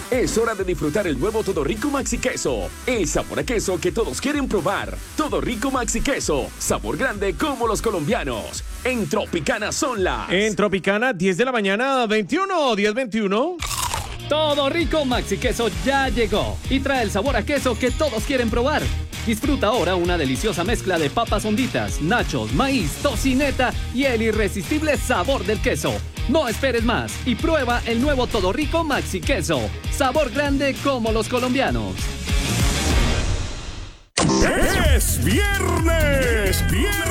Es hora de disfrutar el nuevo Todo Rico Maxi Queso. El sabor a queso que todos quieren probar. Todo Rico Maxi Queso. Sabor grande como los colombianos. En Tropicana son las... En Tropicana, 10 de la mañana, 21, 10:21. Todo Rico Maxi Queso ya llegó y trae el sabor a queso que todos quieren probar. Disfruta ahora una deliciosa mezcla de papas honditas, nachos, maíz, tocineta y el irresistible sabor del queso. No esperes más y prueba el nuevo Todo Rico Maxi Queso. Sabor grande como los colombianos. ¡Es viernes!